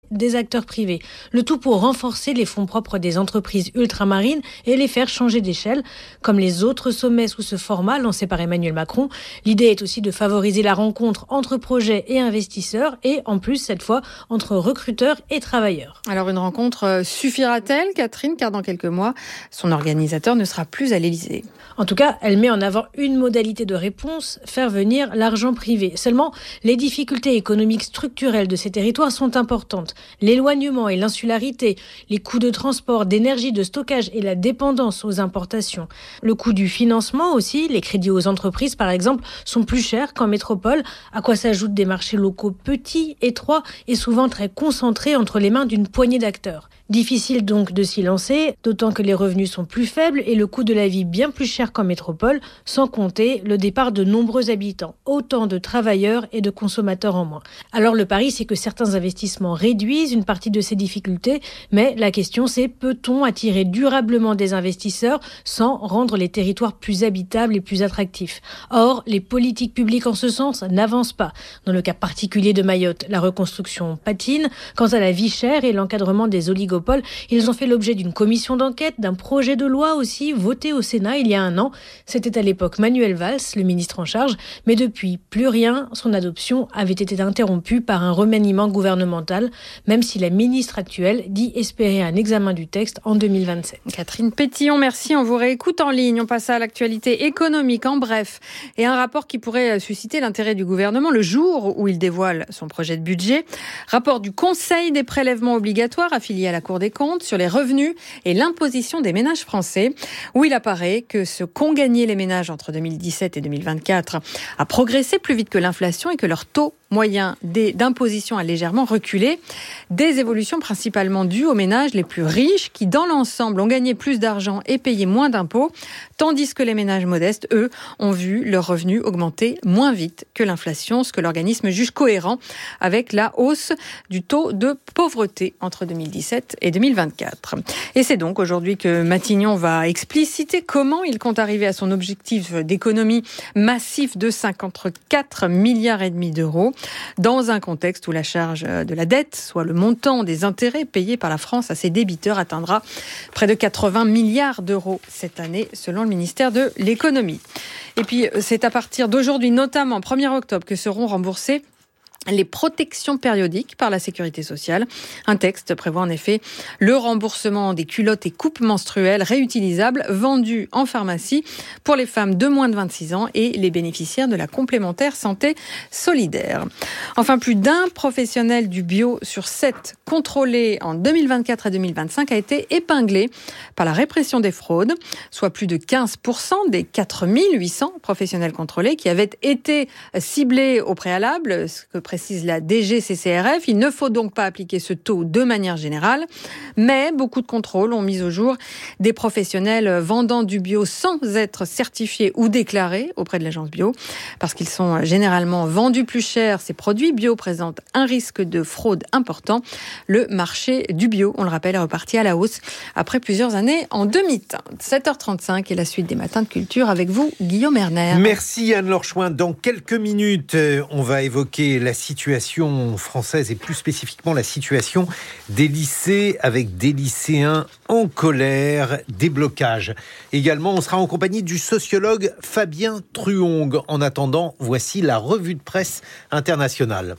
des acteurs privés. Le tout pour renforcer les fonds propres des entreprises ultramarines et les faire changer d'échelle. Comme les autres sommets sous ce format lancé par Emmanuel Macron, l'idée est aussi de favoriser la rencontre entre projets et investisseurs et en plus cette fois entre recruteurs et travailleurs. Alors une rencontre suffira-t-elle, Catherine, car dans quelques mois, son organisateur ne sera plus à l'Élysée. En tout cas, elle met en avant une modalité de réponse, faire venir l'argent privé. Seulement, les difficultés économiques structurelles de ces territoires sont importantes. L'éloignement et l'insularité, les coûts de transport, d'énergie, de stockage et la dépendance aux importations. Le coût du financement aussi, les crédits aux entreprises par exemple, sont plus chers qu'en métropole, à quoi s'ajoutent des marchés locaux petits, étroits et souvent très concentrés entre les mains d'une poignée d'acteurs. Difficile donc de s'y lancer, d'autant que les revenus sont plus faibles et le coût de la vie bien plus cher qu'en métropole, sans compter le départ de nombreux habitants, autant de travailleurs et de consommateurs en moins. Alors le pari, c'est que certains investissements réduisent une partie de ces difficultés, mais la question c'est peut-on attirer durablement des investisseurs sans rendre les territoires plus habitables et plus attractifs ? Or, les politiques publiques en ce sens n'avancent pas. Dans le cas particulier de Mayotte, la reconstruction patine. Quant à la vie chère et l'encadrement des oligopoles, ils ont fait l'objet d'une commission d'enquête, d'un projet de loi aussi voté au Sénat il y a un an. C'était à l'époque Manuel Valls, le ministre en charge, mais depuis plus rien. Son adoption avait été interrompue par un remaniement gouvernemental, même si la ministre actuelle dit espérer un examen du texte en 2027. Catherine Pétillon, merci. On vous réécoute en ligne. On passe à l'actualité économique en bref. Et un rapport qui pourrait susciter l'intérêt du gouvernement le jour où il dévoile son projet de budget. Rapport du Conseil des prélèvements obligatoires affilié à la Cour des comptes sur les revenus et l'imposition des ménages français, où il apparaît que ce qu'ont gagné les ménages entre 2017 et 2024 a progressé plus vite que l'inflation et que leur taux moyen d'imposition a légèrement reculé. Des évolutions principalement dues aux ménages les plus riches qui, dans l'ensemble, ont gagné plus d'argent et payé moins d'impôts, tandis que les ménages modestes, eux, ont vu leurs revenus augmenter moins vite que l'inflation, ce que l'organisme juge cohérent avec la hausse du taux de pauvreté entre 2017 et 2024. Et c'est donc aujourd'hui que Matignon va expliciter comment il compte arriver à son objectif d'économie massif de 54,5 milliards d'euros, dans un contexte où la charge de la dette, soit le montant des intérêts payés par la France à ses débiteurs, atteindra près de 80 milliards d'euros cette année, selon le ministère de l'économie. Et puis, c'est à partir d'aujourd'hui, notamment 1er octobre, que seront remboursés les protections périodiques par la sécurité sociale. Un texte prévoit en effet le remboursement des culottes et coupes menstruelles réutilisables vendues en pharmacie pour les femmes de moins de 26 ans et les bénéficiaires de la complémentaire santé solidaire. Enfin, plus d'un professionnel du bio sur 7 contrôlés en 2024 et 2025 a été épinglé par la répression des fraudes, soit plus de 15% des 4800 professionnels contrôlés qui avaient été ciblés au préalable, ce que précise la DGCCRF. Il ne faut donc pas appliquer ce taux de manière générale, mais beaucoup de contrôles ont mis au jour des professionnels vendant du bio sans être certifiés ou déclarés auprès de l'agence bio, parce qu'ils sont généralement vendus plus cher. Ces produits bio présentent un risque de fraude important. Le marché du bio, on le rappelle, est reparti à la hausse après plusieurs années en demi-teinte. 7h35 et la suite des Matins de Culture avec vous, Guillaume Erner. Merci Anne-Laure Chouin. Dans quelques minutes, on va évoquer la situation française et plus spécifiquement la situation des lycées avec des lycéens en colère, des blocages. Également, on sera en compagnie du sociologue Fabien Truong. En attendant, voici la revue de presse internationale.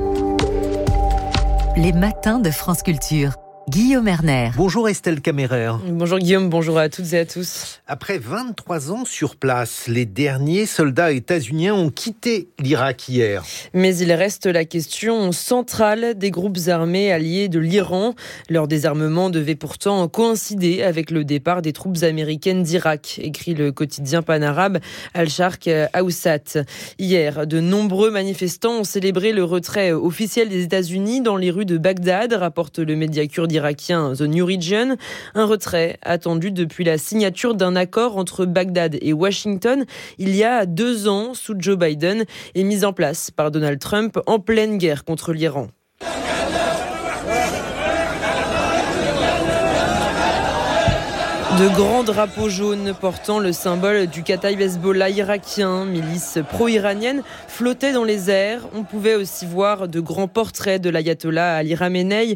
Les matins de France Culture. Guillaume Erner. Bonjour Estelle Camérer. Bonjour Guillaume, bonjour à toutes et à tous. Après 23 ans sur place, les derniers soldats états-uniens ont quitté l'Irak hier. Mais il reste la question centrale des groupes armés alliés de l'Iran. Leur désarmement devait pourtant coïncider avec le départ des troupes américaines d'Irak, écrit le quotidien panarabe Al-Sharq Awsat. Hier, de nombreux manifestants ont célébré le retrait officiel des États-Unis dans les rues de Bagdad, rapporte le média kurde irakien The New Region. Un retrait attendu depuis la signature d'un accord entre Bagdad et Washington il y a 2 ans sous Joe Biden et mis en place par Donald Trump en pleine guerre contre l'Iran. De grands drapeaux jaunes portant le symbole du Kataïb Hezbollah irakien, milice pro-iranienne, flottaient dans les airs. On pouvait aussi voir de grands portraits de l'ayatollah Ali Khamenei